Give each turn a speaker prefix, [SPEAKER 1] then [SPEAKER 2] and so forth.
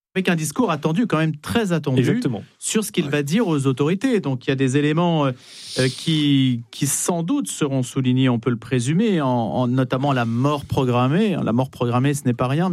[SPEAKER 1] Avec un discours attendu, quand même très attendu,
[SPEAKER 2] Exactement.
[SPEAKER 1] sur ce qu'il va dire aux autorités. Donc il y a des éléments qui sans doute seront soulignés, on peut le présumer, notamment la mort programmée. La mort programmée, ce n'est pas rien.